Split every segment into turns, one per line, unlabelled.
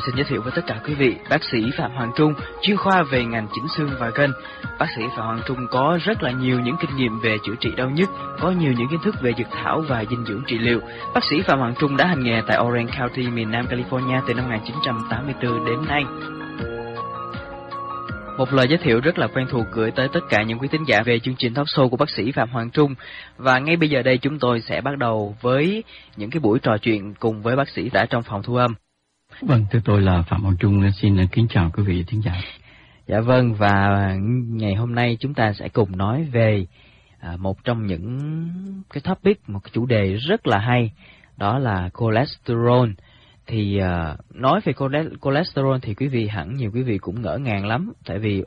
Xin giới thiệu với tất cả quý vị, bác sĩ Phạm Hoàng Trung, chuyên khoa về ngành chỉnh xương và gân. Bác sĩ Phạm Hoàng Trung có rất là nhiều những kinh nghiệm về chữa trị đau nhức, có nhiều những kiến thức về dược thảo và dinh dưỡng trị liệu. Bác sĩ Phạm Hoàng Trung đã hành nghề tại Orange County, miền Nam California từ năm 1984 đến nay. Một lời giới thiệu rất là quen thuộc gửi tới tất cả những quý thính giả về chương trình talk show của bác sĩ Phạm Hoàng Trung. Và ngay bây giờ đây chúng tôi sẽ bắt đầu với những cái buổi trò chuyện cùng với bác sĩ đã trong phòng thu âm.
Vâng, tôi là Phạm Hoàng Trung, xin kính chào quý vị thính giả.
Dạ vâng, và ngày hôm nay chúng ta sẽ cùng nói về một trong những cái topic, một cái chủ đề rất là hay, đó là cholesterol. Thì nói về cholesterol thì quý vị hẳn nhiều quý vị cũng ngỡ ngàng lắm, tại vì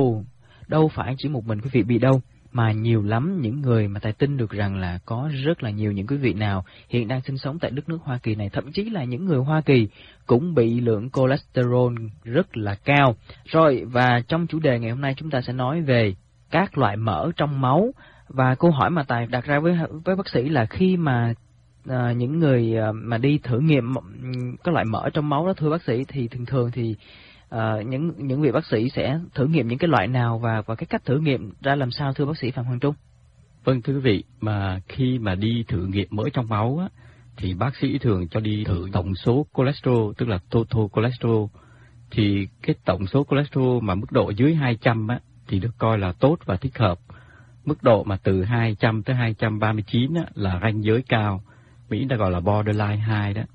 đâu phải chỉ một mình quý vị bị đâu, mà nhiều lắm những người mà thầy tin được rằng là có rất là nhiều những quý vị nào hiện đang sinh sống tại đất nước Hoa Kỳ này, thậm chí là những người Hoa Kỳ cũng bị lượng cholesterol rất là cao. Rồi, và trong chủ đề ngày hôm nay chúng ta sẽ nói về các loại mỡ trong máu, và câu hỏi mà Tài đặt ra với bác sĩ là khi mà những người mà đi thử nghiệm các loại mỡ trong máu đó, thưa bác sĩ, thì thường thì những vị bác sĩ sẽ thử nghiệm những cái loại nào và cái cách thử nghiệm ra làm sao, thưa bác sĩ Phạm Hoàng Trung?
Vâng, thưa quý vị, mà khi mà đi thử nghiệm mỡ trong máu á, thì bác sĩ thường cho đi thử tổng số cholesterol, tức là total cholesterol. Thì cái tổng số cholesterol mà mức độ dưới 200 á, thì được coi là tốt và thích hợp. Mức độ mà từ 200 tới 239 á, là ranh giới cao, Mỹ đã gọi là borderline 2 đó.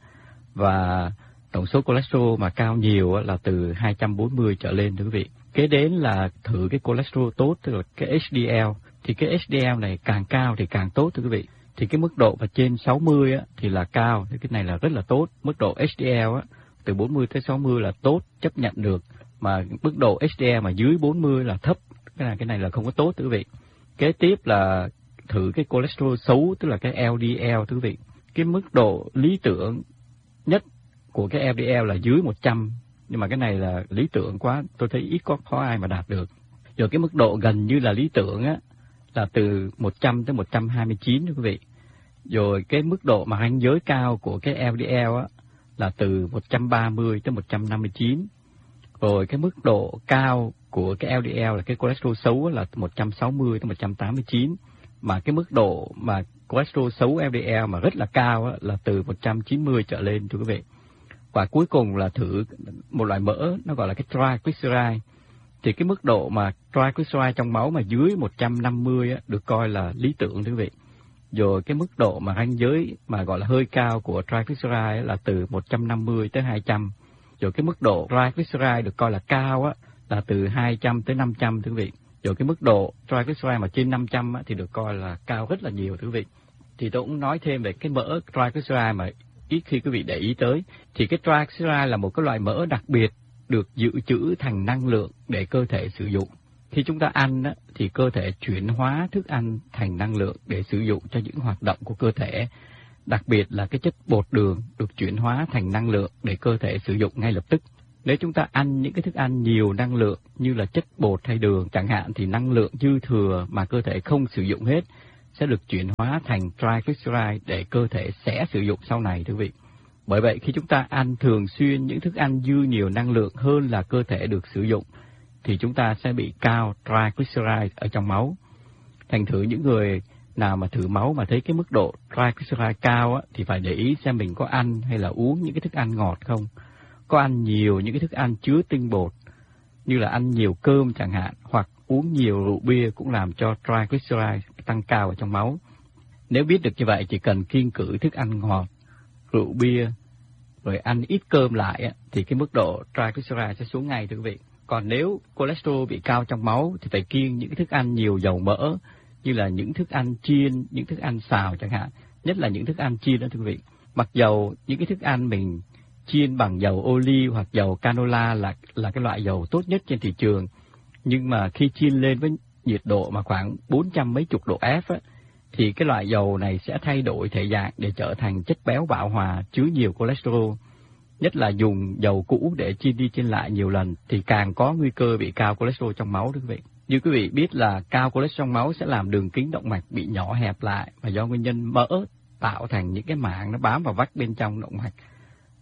Và tổng số cholesterol mà cao nhiều là từ 240 trở lên, thưa quý vị. Kế đến là thử cái cholesterol tốt, tức là cái HDL. Thì cái HDL này càng cao thì càng tốt, thưa quý vị. Thì cái mức độ mà trên 60 thì là cao, thì cái này là rất là tốt. Mức độ HDL từ 40 tới 60 là tốt, chấp nhận được. Mà mức độ HDL mà dưới 40 là thấp, cái này là không có tốt, thưa quý vị. Kế tiếp là thử cái cholesterol xấu, tức là cái LDL, thưa quý vị. Cái mức độ lý tưởng nhất của cái LDL là dưới 100, nhưng mà cái này là lý tưởng quá, tôi thấy ít có ai mà đạt được. Rồi cái mức độ gần như là lý tưởng là từ 100 tới 129, quý vị. Rồi cái mức độ mà ranh giới cao của cái LDL là từ 130 tới 159. Rồi cái mức độ cao của cái LDL là cái cholesterol xấu là 160 tới 189. Mà cái mức độ mà cholesterol xấu LDL mà rất là cao là từ 190 trở lên, thưa quý vị. Và cuối cùng là thử một loại mỡ, nó gọi là cái triglyceride. Thì cái mức độ mà triglyceride trong máu mà dưới 150 được coi là lý tưởng, thưa quý vị. Rồi cái mức độ mà ranh giới mà gọi là hơi cao của triglyceride là từ 150 tới 200. Rồi cái mức độ triglyceride được coi là cao là từ 200 tới 500, thưa quý vị. Rồi cái mức độ triglyceride mà trên 500 thì được coi là cao rất là nhiều, thưa quý vị. Thì tôi cũng nói thêm về cái mỡ triglyceride mà ít khi quý vị để ý tới. Thì cái triglyceride là một cái loại mỡ đặc biệt được dự trữ thành năng lượng để cơ thể sử dụng. Khi chúng ta ăn thì cơ thể chuyển hóa thức ăn thành năng lượng để sử dụng cho những hoạt động của cơ thể. Đặc biệt là cái chất bột đường được chuyển hóa thành năng lượng để cơ thể sử dụng ngay lập tức. Nếu chúng ta ăn những cái thức ăn nhiều năng lượng như là chất bột hay đường chẳng hạn, thì năng lượng dư thừa mà cơ thể không sử dụng hết sẽ được chuyển hóa thành triglyceride để cơ thể sẽ sử dụng sau này, thưa quý vị. Bởi vậy khi chúng ta ăn thường xuyên những thức ăn dư nhiều năng lượng hơn là cơ thể được sử dụng thì chúng ta sẽ bị cao triglyceride ở trong máu. Thành thử những người nào mà thử máu mà thấy cái mức độ triglyceride cao thì phải để ý xem mình có ăn hay là uống những cái thức ăn ngọt không. Có ăn nhiều những cái thức ăn chứa tinh bột như là ăn nhiều cơm chẳng hạn, hoặc uống nhiều rượu bia cũng làm cho triglyceride tăng cao ở trong máu. Nếu biết được như vậy, chỉ cần kiêng cữ thức ăn ngọt, rượu bia, rồi ăn ít cơm lại thì cái mức độ triglyceride sẽ xuống ngay, thưa quý vị. Còn nếu cholesterol bị cao trong máu thì phải kiêng những cái thức ăn nhiều dầu mỡ, như là những thức ăn chiên, những thức ăn xào chẳng hạn, nhất là những thức ăn chiên đó, thưa quý vị. Mặc dầu những cái thức ăn mình chiên bằng dầu ô liu hoặc dầu canola là cái loại dầu tốt nhất trên thị trường, nhưng mà khi chiên lên với nhiệt độ mà khoảng 400 mấy chục độ F thì cái loại dầu này sẽ thay đổi thể dạng để trở thành chất béo bão hòa chứa nhiều cholesterol. Nhất là dùng dầu cũ để chiên đi chiên lại nhiều lần thì càng có nguy cơ bị cao cholesterol trong máu, thưa quý vị. Như quý vị biết là cao cholesterol trong máu sẽ làm đường kính động mạch bị nhỏ hẹp lại, và do nguyên nhân mỡ tạo thành những cái mảng nó bám vào vách bên trong động mạch.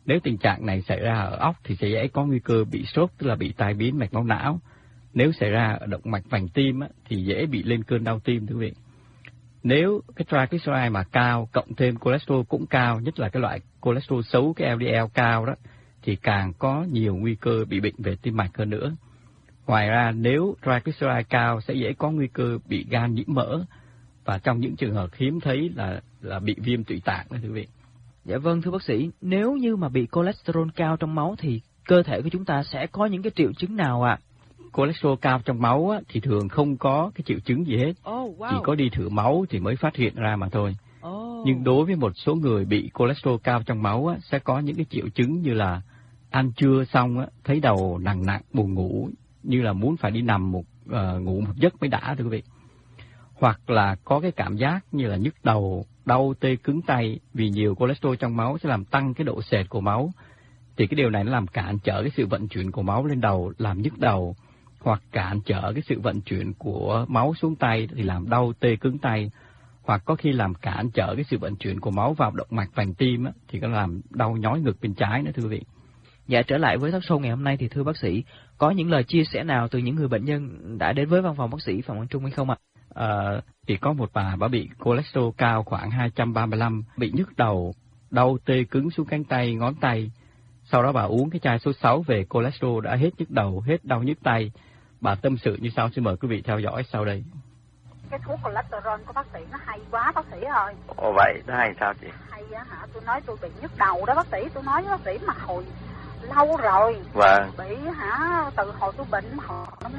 Nếu tình trạng này xảy ra ở óc thì sẽ dễ có nguy cơ bị stroke, tức là bị tai biến mạch máu não. Nếu xảy ra ở động mạch vành tim thì dễ bị lên cơn đau tim, thưa quý vị. Nếu cái triglyceride mà cao, cộng thêm cholesterol cũng cao, nhất là cái loại cholesterol xấu, cái LDL cao đó, thì càng có nhiều nguy cơ bị bệnh về tim mạch hơn nữa. Ngoài ra, nếu triglyceride cao sẽ dễ có nguy cơ bị gan nhiễm mỡ, và trong những trường hợp hiếm thấy là bị viêm tụy tạng đó, thưa quý vị.
Dạ vâng, thưa bác sĩ, nếu như mà bị cholesterol cao trong máu thì cơ thể của chúng ta sẽ có những cái triệu chứng nào ạ?
Cholesterol cao trong máu thì thường không có cái triệu chứng gì hết. Chỉ có đi thử máu thì mới phát hiện ra mà thôi. Nhưng đối với một số người bị cholesterol cao trong máu sẽ có những cái triệu chứng như là ăn trưa xong thấy đầu nặng nặng, buồn ngủ, như là muốn phải đi nằm ngủ một giấc mới đã, thưa quý vị. Hoặc là có cái cảm giác như là nhức đầu, đau tê cứng tay, vì nhiều cholesterol trong máu sẽ làm tăng cái độ sệt của máu. Thì cái điều này nó làm cản trở cái sự vận chuyển của máu lên đầu, làm nhức đầu, hoặc cản trở cái sự vận chuyển của máu xuống tay thì làm đau tê cứng tay, hoặc có khi làm cản trở cái sự vận chuyển của máu vào động mạch vành tim thì có làm đau nhói ngực bên trái nữa, thưa quý vị.
Dạ, trở lại với talk show ngày hôm nay thì thưa bác sĩ, có những lời chia sẻ nào từ những người bệnh nhân đã đến với văn phòng bác sĩ Phạm Quang Trung hay không ạ?
Thì có một bà bị cholesterol cao khoảng 235, bị nhức đầu, đau tê cứng xuống cánh tay, ngón tay. Sau đó bà uống cái chai số 6 về cholesterol đã hết nhức đầu, hết đau nhức tay. Bà tâm sự như sau, xin mời quý vị theo dõi sau đây.
Cái thuốc cholesterol của bác sĩ nó hay quá bác sĩ ơi.
Ồ vậy, nó hay sao chị?
Hay á hả, tôi nói tôi bị nhức đầu đó bác sĩ, tôi nói với bác sĩ mà hồi lâu rồi.
Vâng.
Bị hả, từ hồi tôi bệnh hồi năm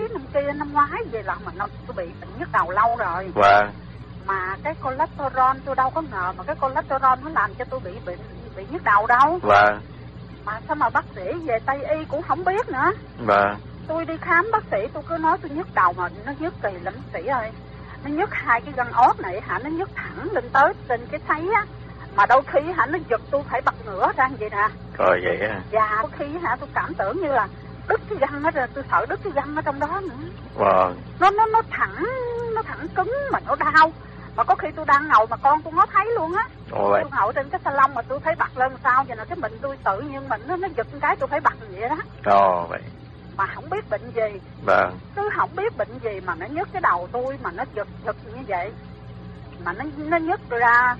ngoái về lần mà tôi bị bệnh nhức đầu lâu rồi.
Vâng.
Mà cái cholesterol tôi đâu có ngờ mà cái cholesterol nó làm cho tôi bị nhức đầu đâu.
Vâng.
Mà sao mà bác sĩ về Tây y cũng không biết nữa.
Vâng.
Tôi đi khám bác sĩ tôi cứ nói tôi nhức đầu mà nó nhức kỳ lắm bác sĩ ơi. Nó nhức hai cái gân ốt này hả, nó nhức thẳng lên tới trên cái thấy á. Mà đôi khi hả nó giật tôi phải bật ngửa ra vậy nè.
Rồi vậy à?
Dạ, đôi khi hả tôi cảm tưởng như là đứt cái gân đó rồi, tôi sợ đứt cái gân ở trong đó nữa.
Vâng.
Nó thẳng cứng mà nó đau. Mà có khi tôi đang ngồi mà con tôi nó thấy luôn á. Tôi ngồi trên cái salon mà tôi thấy bật lên sao vậy nè, cái mình tôi tự nhiên mình nó giật cái tôi phải bật vậy đó.
Ồ vậy.
Mà không biết bệnh gì.
Vâng.
Cứ không biết bệnh gì mà nó nhức cái đầu tôi mà nó giật như vậy. Mà nó nhức ra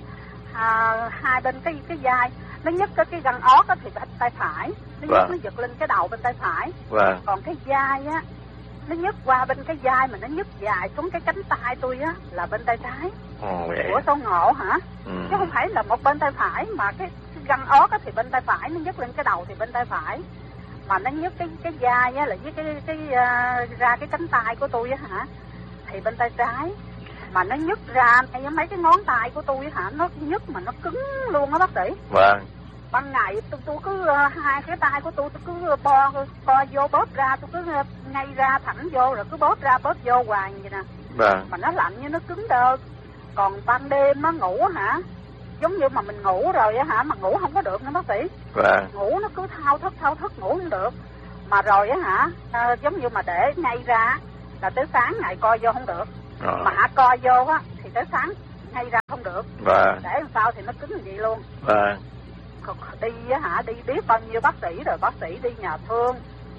hai bên cái vai. Nó nhức cái gân ót thì bên tay phải. Nó giật lên cái đầu bên tay phải.
Vâng.
Còn cái vai á, nó nhức qua bên cái vai mà nó nhức dài xuống cái cánh tay tôi á là bên tay trái.
Ồ vậy.
Ủa sao ngộ hả? Chứ không phải là một bên tay phải mà cái gân ót thì bên tay phải, nó nhức lên cái đầu thì bên tay phải. Mà nó nhức cái vai á là với cái ra cái cánh tay của tôi á hả thì bên tay trái. Mà nó nhức ra mấy cái ngón tay của tôi hả, nó nhức mà nó cứng luôn á bác sĩ.
Vâng.
Ban ngày tôi cứ hai cái tay của tôi cứ bo vô bóp ra, tôi cứ ngay ra thẳng vô rồi cứ bóp ra bóp vô hoài vậy nè.
Vâng.
Mà nó lạnh như nó cứng đơ. Còn ban đêm nó ngủ hả, giống như mà mình ngủ rồi á hả, mà ngủ không có được nữa bác sĩ.
Vâng.
Ngủ nó cứ thao thức ngủ không được. Mà rồi á hả, giống như mà để ngay ra là tới sáng ngày coi vô không được.
Rồi.
Mà coi vô á thì tới sáng ngay ra không được.
Vâng.
Để làm sao thì nó cứng như vậy luôn.
Vâng.
Đi á hả, đi biết bao nhiêu bác sĩ rồi, bác sĩ đi nhà thương.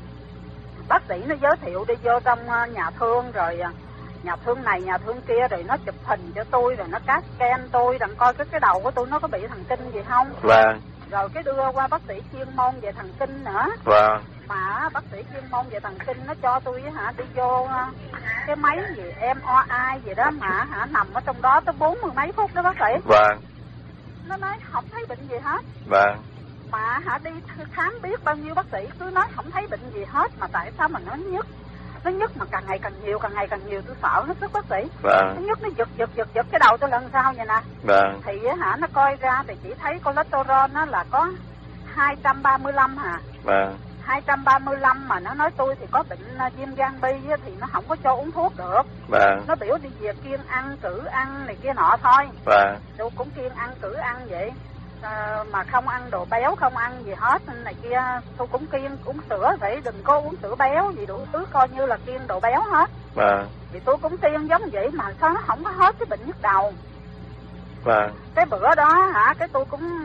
Bác sĩ nó giới thiệu đi vô trong nhà thương rồi nhà thương này nhà thương kia rồi nó chụp hình cho tôi rồi nó cắt scan tôi rồi coi cái đầu của tôi nó có bị thần kinh gì không.
Vâng.
Rồi cái đưa qua bác sĩ chuyên môn về thần kinh nữa.
Vâng.
Mà bác sĩ chuyên môn về thần kinh nó cho tôi hả đi vô cái máy gì MRI gì đó mà hả nằm ở trong đó tới 40 mấy phút đó bác sĩ.
Vâng.
Nó nói không thấy bệnh gì hết.
Vâng.
Mà hả đi khám biết bao nhiêu bác sĩ cứ nói không thấy bệnh gì hết mà tại sao mà nó nhức mà càng ngày càng nhiều tôi sợ hết sức bác sĩ.
Vâng.
Nó nhức nó giật cái đầu tôi lần sau vậy nè.
Vâng.
Thì hả nó coi ra thì chỉ thấy cholesterol nó là có 235 hả.
Vâng.
235 mà nó nói tôi thì có bệnh viêm gan B thì nó không có cho uống thuốc được.
Vâng.
Nó biểu đi về kiêng ăn, cử ăn này kia nọ thôi.
Vâng.
Tôi cũng kiêng ăn, cử ăn vậy. Mà không ăn đồ béo, không ăn gì hết này kia. Tôi cũng kiêng uống sữa vậy, đừng có uống sữa béo gì đủ thứ coi như là kiêng đồ béo hết.
Vâng.
Thì tôi cũng kiêng giống vậy mà sao nó không có hết cái bệnh nhức đầu.
Vâng.
Cái bữa đó hả, cái tôi cũng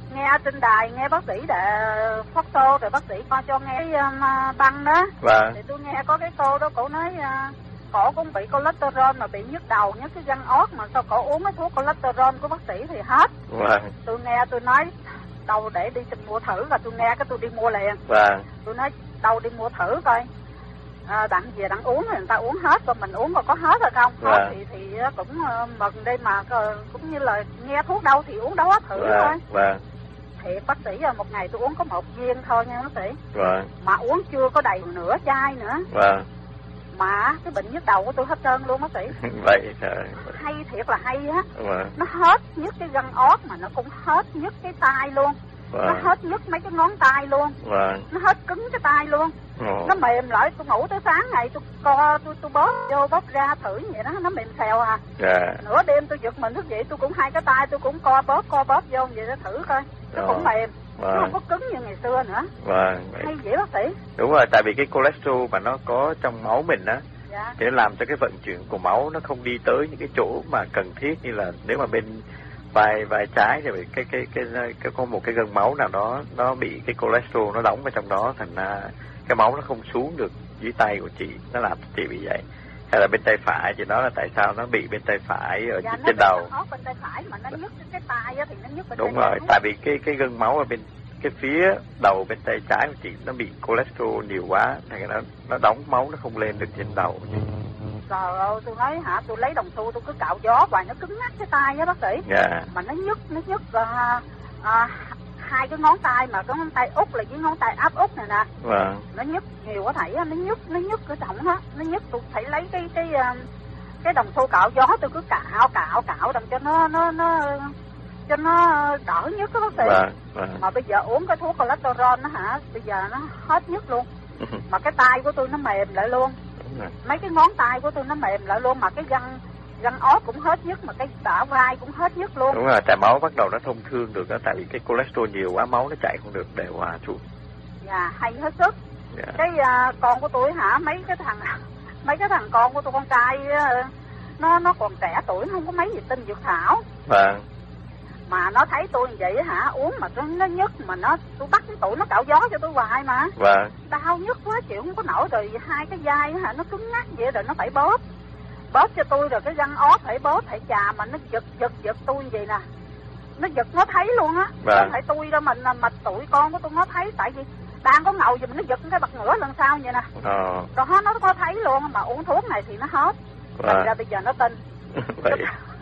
nghe trên đài, nghe bác sĩ để photo rồi bác sĩ cho nghe băng đó.
Vâng.
Thì tôi nghe có cái cô đó, cổ nói cổ cũng bị cholesterol mà bị nhức đầu, nhức cái răng ót, mà sao cổ uống cái thuốc cholesterol của bác sĩ thì hết.
Vâng.
Tôi nghe tôi nói đâu để đi mua thử, và tôi nghe cái tôi đi mua liền.
Vâng.
Tôi nói đâu đi mua thử coi. Đặng về đặng uống thì người ta uống hết, còn mình uống mà có hết rồi không? Hết thì cũng mừng đi, mà cũng như là nghe thuốc đâu thì uống đó thử thôi.
Vâng.
Thì bác sĩ một ngày tôi uống có 1 viên thôi nha bác sĩ.
Vâng.
Mà uống chưa có đầy nửa chai nữa.
Vâng.
Mà cái bệnh nhức đầu của tôi hết trơn luôn bác sĩ.
Vậy trời.
Hay thiệt là hay á.
Vâng.
Nó hết nhức cái răng ót mà nó cũng hết nhức cái tai luôn.
Vâng.
Nó hết nhức mấy cái ngón tay luôn.
Vâng.
Nó hết cứng cái tay luôn. Nó mềm lại, tôi ngủ tới sáng ngày tôi bóp vô bóp ra thử vậy đó, nó mềm xèo à.
Dạ.
Nửa đêm tôi giật mình thức dậy tôi cũng hai cái tay tôi cũng co bóp vô vậy đó thử coi. Nó cũng mềm.
Vâng.
Nó không có cứng như ngày xưa nữa.
Vâng.
Hay vậy bác sĩ.
Đúng rồi, tại vì cái cholesterol mà nó có trong máu mình á,
dạ.
Thì nó làm cho cái vận chuyển của máu nó không đi tới những cái chỗ mà cần thiết, như là nếu mà bên vai trái thì cái có một cái gân máu nào đó nó bị cái cholesterol nó đóng ở trong đó, thành ra cái máu nó không xuống được dưới tay của chị, nó làm cho chị bị vậy. Hay là bên tay phải thì nó là tại sao nó bị bên tay phải ở trên đầu.
Bên tay phải mà nó nhức cái tay á thì nó nhức bên
đúng
tay
rồi, tại vì cái gân máu ở bên cái phía đầu bên tay trái của chị nó bị cholesterol nhiều quá, thành ra nó đóng máu, nó không lên được trên đầu.
Trời ơi, tôi nói hả, tôi lấy đồng xu tôi cứ cạo gió và nó cứng ngắt cái tay á bác sĩ.
Dạ.
Mà nó nhức hai cái ngón tay, mà cái ngón tay út là với ngón tay áp út này nè.
Vâng.
Nó nhức nhiều quá thầy á, nó nhức cái trọng á, nó nhức. Tôi phải lấy cái đồng xu cạo gió tôi cứ cạo đằng cho nó đỡ nhức đó bác sĩ.
Vâng.
Mà bây giờ uống cái thuốc cholesterol nó hả, bây giờ nó hết nhức luôn. Mà cái tay của tôi nó mềm lại luôn. Mấy cái ngón tay của tôi nó mềm lại luôn, mà cái răng ót cũng hết nhức, mà cái bả vai cũng hết nhức luôn.
Đúng rồi, tại máu bắt đầu nó thông thương được đó, tại vì cái cholesterol nhiều quá máu nó chạy không được đều hòa xuống.
Dạ, hay hết sức.
Dạ.
Cái con của tôi hả, mấy cái thằng con của tôi, con trai nó còn trẻ tuổi, không có mấy gì tin dược thảo.
Vâng.
Mà nó thấy tôi như vậy hả, uống mà nó nhức, mà tôi bắt cái tụi nó cạo gió cho tôi hoài mà.
Vâng.
Đau nhức quá chịu không có nổi, rồi hai cái vai hả nó cứng ngắc vậy, rồi nó phải bóp cho tôi, rồi cái răng ót phải bóp, phải chà, mà nó giật tôi vậy nè, nó giật nó thấy luôn á.
Vâng.
Không phải tôi đâu, mà tụi con của tôi nó thấy, tại vì đang có ngầu gì mà nó giật cái bật ngửa lần sau vậy nè. Đó, nó có thấy luôn, mà uống thuốc này thì nó hết. Thành ra bây giờ nó tin.
Vậy.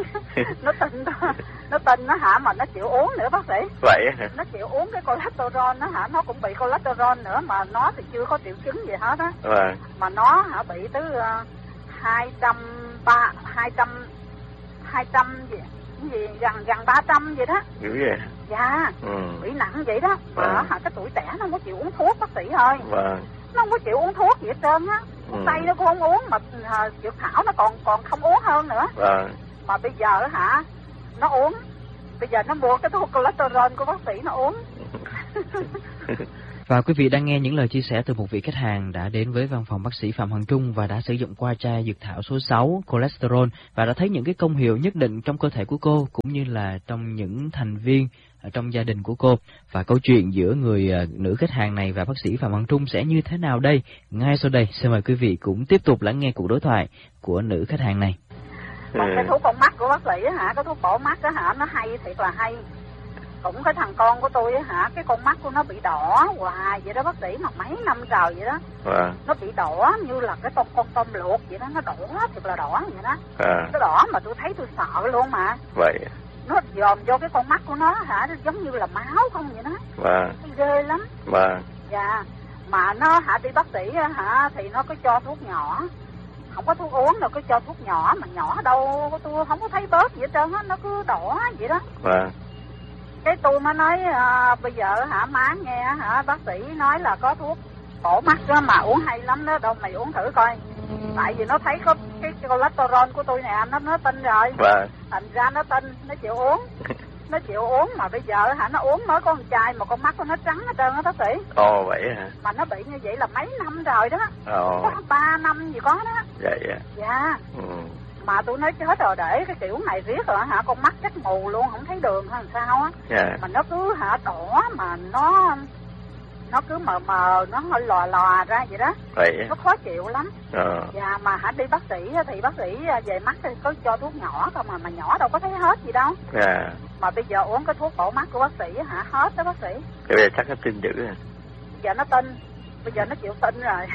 nó tin nó hả, mà nó chịu uống nữa bác sĩ.
Vậy hả?
Nó chịu uống cái cholesterol nó hả, nó cũng bị cholesterol nữa, mà nó thì chưa có triệu chứng gì hết á.
Vâng.
Mà nó hả bị tới 200 gì gần 300 vậy đó.
Dữ vậy?
Dạ. Bị nặng vậy đó. Mà hả, cái tuổi trẻ nó không có chịu uống thuốc bác sĩ ơi.
Vâng.
Nó không có chịu uống thuốc gì hết trơn á. Tây nó cũng không uống, mà dược thảo nó còn không uống hơn nữa.
Vâng.
Mà bây giờ hả, nó uống. Bây giờ nó mua cái thuốc cholesterol của bác sĩ nó uống.
Và quý vị đang nghe những lời chia sẻ từ một vị khách hàng đã đến với văn phòng bác sĩ Phạm Hoàng Trung và đã sử dụng qua chai dược thảo số 6 cholesterol và đã thấy những cái công hiệu nhất định trong cơ thể của cô cũng như là trong những thành viên trong gia đình của cô. Và câu chuyện giữa người nữ khách hàng này và bác sĩ Phạm Hoàng Trung sẽ như thế nào đây? Ngay sau đây, xin mời quý vị cũng tiếp tục lắng nghe cuộc đối thoại của nữ khách hàng này.
Còn cái thuốc con mắt của bác sĩ hả, cái thuốc bổ mắt đó hả, nó hay thiệt là hay. Cũng cái thằng con của tôi hả, cái con mắt của nó bị đỏ hoài vậy đó bác sĩ, mà mấy năm trời vậy đó. Nó bị đỏ như là cái con tôm luộc vậy đó, nó đỏ thiệt là đỏ vậy đó. Nó đỏ mà tôi thấy tôi sợ luôn mà.
Vậy.
Nó dòm vô cái con mắt của nó hả, nó giống như là máu không vậy đó. Nó ghê lắm. Dạ. Mà nó hả, đi bác sĩ hả thì nó có cho thuốc nhỏ. Không có thuốc uống đâu, có cho thuốc nhỏ, mà nhỏ đâu tôi không có thấy bớt gì hết trơn á, nó cứ đỏ vậy đó. Cái tôi mới nói bây giờ hả má nghe hả, bác sĩ nói là có thuốc bổ mắt đó mà uống hay lắm đó, đâu mày uống thử coi. Tại vì nó thấy có cái cholesterol của tôi nè, nó tin rồi. Thành ra nó tin, nó chịu uống. Nó chịu uống, mà bây giờ hả nó uống mới có một chai mà con mắt của nó trắng hết trơn á bác sĩ.
Vậy hả?
Mà nó bị như vậy là mấy năm rồi đó. Có 3 năm gì có đó.
Vậy à?
Dạ. Mà tôi nói chết rồi, để cái kiểu này riết rồi hả, con mắt chắc mù luôn, không thấy đường hay sao á. Mà nó cứ đỏ mà nó cứ mờ mờ, nó hơi lòa lòa ra vậy đó.
Vậy
nó khó chịu lắm. Dạ, mà đi bác sĩ thì bác sĩ về mắt thì có cho thuốc nhỏ thôi mà nhỏ đâu có thấy hết gì đâu. Mà bây giờ uống cái thuốc bổ mắt của bác sĩ hết đó bác sĩ.
Bây giờ chắc nó tin dữ à?
Giờ nó tin, bây giờ nó chịu tin rồi.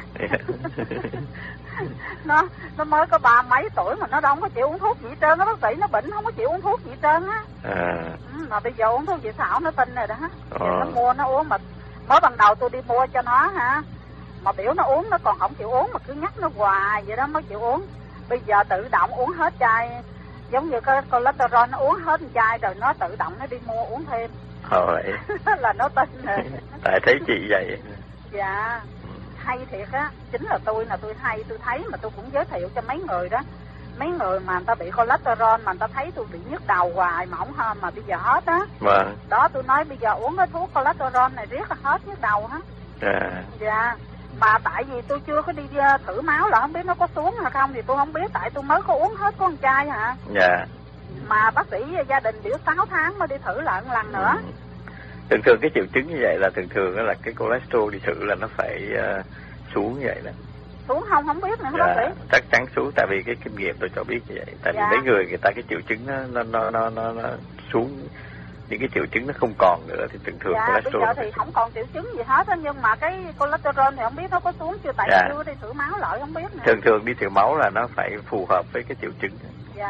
Nó mới có 30 mấy tuổi mà nó đâu có chịu uống thuốc gì hết trơn á bác sĩ, nó bệnh không có chịu uống thuốc gì hết trơn á. Mà bây giờ uống thuốc gì xảo nó tin rồi đó. Nó mua nó uống, mà mới ban đầu tôi đi mua cho nó hả, mà biểu nó uống nó còn không chịu uống, mà cứ nhắc nó hoài vậy đó mới chịu uống. Bây giờ tự động uống hết chai, giống như cái cholesterol nó uống hết chai rồi nó tự động nó đi mua uống thêm.
Vậy
là nó tin rồi.
Tại thấy chị vậy.
Dạ, hay thiệt á, chính là tôi hay, tôi thấy mà tôi cũng giới thiệu cho mấy người đó. Mấy người mà người ta bị cholesterol mà người ta thấy tôi bị nhức đầu hoài mà không hơn, mà bây giờ hết á. Đó tôi nói bây giờ uống cái thuốc cholesterol này riết là hết nhức đầu hết. Dạ. Mà tại vì tôi chưa có đi thử máu là không biết nó có xuống hay không thì tôi không biết, tại tôi mới có uống hết con chai hả. Mà bác sĩ gia đình biểu 6 tháng mới đi thử lại một lần nữa.
Thường cái triệu chứng như vậy là thường là cái cholesterol đi thử là nó phải xuống như vậy đó.
Xuống không biết nữa bác sĩ.
Chắc chắn xuống, tại vì cái kinh nghiệm tôi cho biết như vậy. Tại vì mấy người ta cái triệu chứng nó xuống, những cái triệu chứng nó không còn nữa thì thường cholesterol.
Bây giờ thì không còn triệu chứng gì hết á, nhưng mà cái cholesterol thì không biết nó có xuống chưa, tại chưa đi thử máu lại không biết nữa.
Thường đi thử máu là nó phải phù hợp với cái triệu chứng.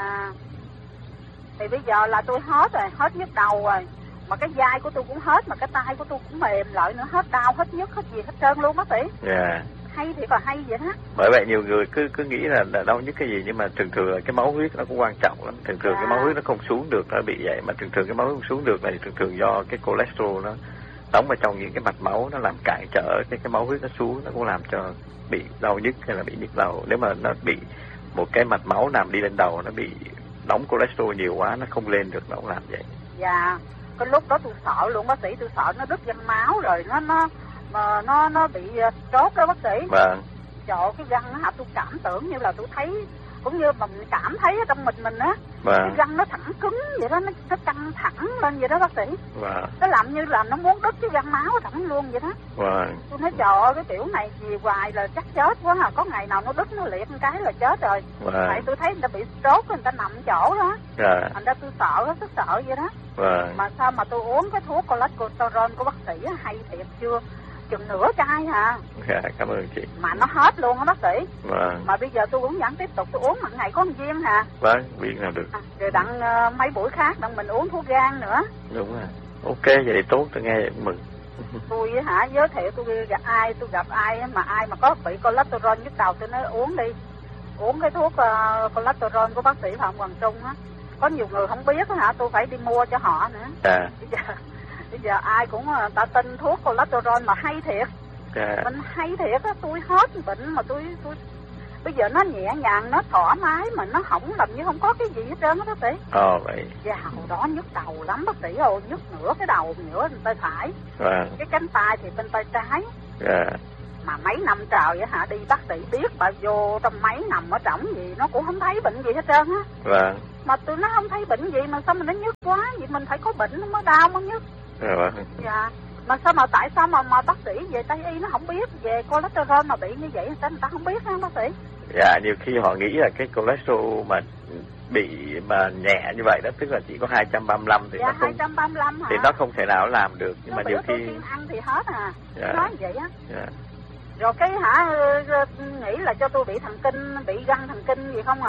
Thì bây giờ là tôi hết rồi, hết nhức đầu rồi. Mà cái vai của tôi cũng hết, mà cái tay của tôi cũng mềm lại nữa, hết đau, hết nhức, hết gì hết trơn luôn bác sĩ. Hay thì còn hay vậy đó.
Bởi vậy nhiều người cứ nghĩ là đau nhức cái gì, nhưng mà thường là cái máu huyết nó cũng quan trọng lắm. Thường cái máu huyết nó không xuống được, nó bị vậy. Mà thường cái máu huyết không xuống được này thường do cái cholesterol nó đóng vào trong những cái mạch máu, nó làm cản trở cái máu huyết nó xuống, nó cũng làm cho bị đau nhức hay là bị nhức đầu. Nếu mà nó bị một cái mạch máu nằm đi lên đầu, nó bị đóng cholesterol nhiều quá, nó không lên được, nó cũng làm vậy.
Cái lúc đó tôi sợ luôn bác sĩ, tôi sợ nó đứt răng máu rồi nó bị stroke đó bác sĩ. Trời ơi, cái răng hả, tôi cảm tưởng như là tôi thấy, cũng như mà mình cảm thấy ở trong mình á, cái răng nó thẳng cứng vậy đó, nó căng thẳng lên vậy đó bác sĩ. Nó làm như là nó muốn đứt cái răng máu thẳng luôn vậy đó. Tôi nói trời ơi, cái kiểu này gì hoài là chắc chết quá hả, có ngày nào nó đứt nó liệt một cái là chết rồi. Tại tôi thấy người ta bị stroke, người ta nằm chỗ đó. Thành ra tôi sợ, rất sợ vậy đó. Mà sao mà tôi uống cái thuốc cholesterol của bác sĩ hay thiệt chưa? Chừng nửa chai hả?
Cảm ơn chị.
Mà nó hết luôn á bác sĩ. Mà bây giờ tôi cũng vẫn tiếp tục tôi uống một ngày có một viên hả?
Viên nào được.
Rồi đặng mấy buổi khác đặng mình uống thuốc gan nữa.
Đúng rồi. Ok, vậy thì tốt, tôi nghe vậy mừng.
Tôi hả, giới thiệu tôi gặp ai mà có bị cholesterol nhức đầu tôi nói uống đi. Uống cái thuốc cholesterol của bác sĩ Phạm Hoàng Trung á. Có nhiều người không biết hả, tôi phải đi mua cho họ nữa. Bây giờ ai cũng ta tin thuốc cholesterol mà hay thiệt. Mình hay thiệt á, tôi hết bệnh mà tôi bây giờ nó nhẹ nhàng, nó thoải mái mà nó không làm như không có cái gì hết trơn á bác sĩ.
Vậy.
Hồi đó nhức đầu lắm bác sĩ ơi, nhức nửa cái đầu, nửa bên tay phải. Cái cánh tay thì bên tay trái. Mà mấy năm trời á hả, đi bác sĩ biết bà vô trong mấy nằm ở trỏng gì nó cũng không thấy bệnh gì hết trơn á. Mà tôi nó không thấy bệnh gì mà sao mình nó nhức quá, vì mình phải có bệnh nó mới đau mới nhức. Mà sao mà tại sao mà bác sĩ về Tây y nó không biết về cholesterol mà bị như vậy, sao người ta không biết hả bác sĩ?
Nhiều khi họ nghĩ là cái cholesterol mà bị mà nhẹ như vậy đó, tức là chỉ có 235 thì nó không
235 hả?
Thì nó không thể nào làm được, nhưng mà nhiều khi
ăn thì hết à. Nói vậy á. Rồi cái hả nghĩ là cho tôi bị thần kinh, bị găng thần kinh gì không à?